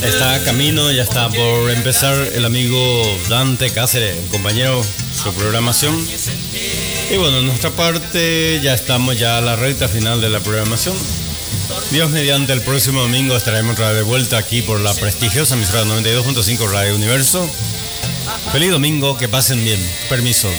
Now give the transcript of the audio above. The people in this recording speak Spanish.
Está camino, ya está por empezar el amigo Dante Cáceres, el compañero, su programación. Y bueno, en nuestra parte ya estamos ya a la recta final de la programación. Dios mediante, el próximo domingo estaremos otra vez de vuelta aquí por la prestigiosa emisora 92.5 Radio Universo. Feliz domingo, que pasen bien. Permiso.